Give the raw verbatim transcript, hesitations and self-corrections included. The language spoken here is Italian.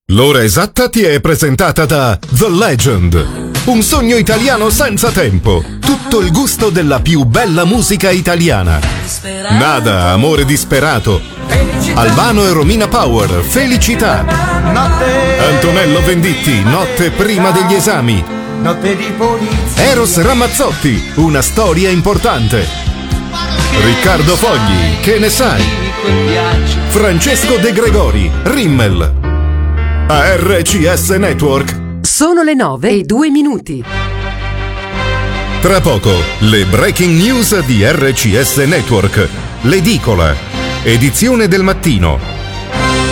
L'ora esatta ti è presentata da The Legend, un sogno italiano senza tempo, tutto il gusto della più bella musica italiana. Nada, amore disperato, Albano e Romina Power, Felicità, Antonello Venditti, Notte prima degli esami, Eros Ramazzotti, Una storia importante, Riccardo Fogli, Che ne sai, Francesco De Gregori, Rimmel. A R C S Network sono le nove e due minuti. Tra poco le breaking news di R C S Network. L'edicola, edizione del mattino.